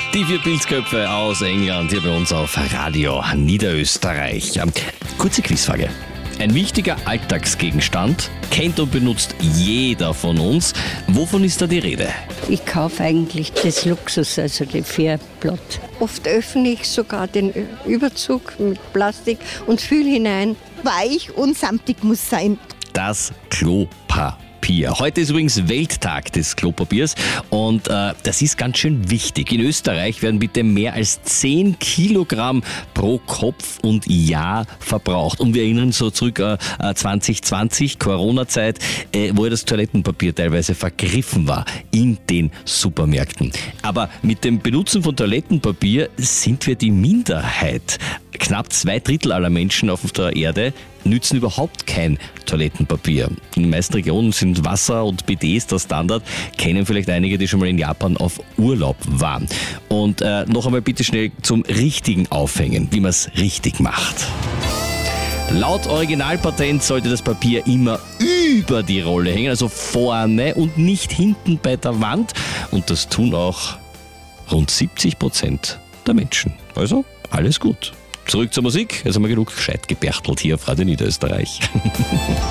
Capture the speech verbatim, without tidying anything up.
Die vier Pilzköpfe aus England hier bei uns auf Radio Niederösterreich. Kurze Quizfrage. Ein wichtiger Alltagsgegenstand kennt und benutzt jeder von uns. Wovon ist da die Rede? Ich kaufe eigentlich das Luxus, also die Vierblatt. Oft öffne ich sogar den Überzug mit Plastik und fülle hinein. Weich und samtig muss sein. Das Klopapier. Heute ist übrigens Welttag des Klopapiers und äh, das ist ganz schön wichtig. In Österreich werden bitte mehr als zehn Kilogramm pro Kopf und Jahr verbraucht. Und wir erinnern so zurück äh, zwanzig zwanzig, Corona-Zeit, äh, wo ja das Toilettenpapier teilweise vergriffen war in den Supermärkten. Aber mit dem Benutzen von Toilettenpapier sind wir die Minderheit. Knapp zwei Drittel aller Menschen auf der Erde nützen überhaupt kein Toilettenpapier. In den meisten Regionen sind Wasser und B Ds der Standard. Kennen vielleicht einige, die schon mal in Japan auf Urlaub waren. Und äh, noch einmal bitte schnell zum richtigen Aufhängen, wie man es richtig macht. Laut Originalpatent sollte das Papier immer über die Rolle hängen, also vorne und nicht hinten bei der Wand. Und das tun auch rund siebzig Prozent der Menschen. Also alles gut. Zurück zur Musik. Jetzt haben wir genug gescheit gebärtelt hier auf Radio Niederösterreich.